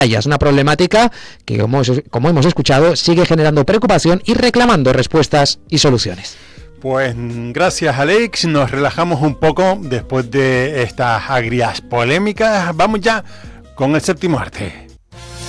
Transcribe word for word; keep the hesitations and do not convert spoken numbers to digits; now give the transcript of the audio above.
Es una problemática que, como, como hemos escuchado, sigue generando preocupación y reclamando respuestas y soluciones. Pues gracias, Alex, nos relajamos un poco después de estas agrias polémicas. Vamos ya con el séptimo arte.